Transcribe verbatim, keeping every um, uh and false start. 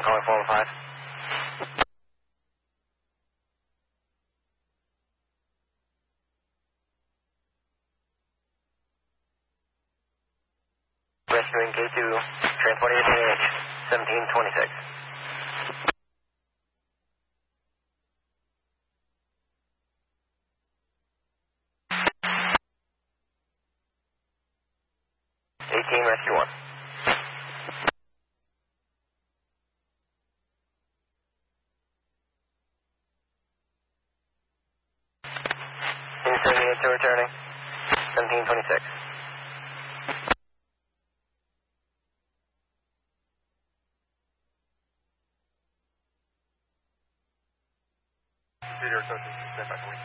calling four one five. Rescuing K two, transporting to N H, seventeen twenty-six. eighteen, rescue one. seventy-eight to returning, seventeen twenty-six. Zero, stand by for me.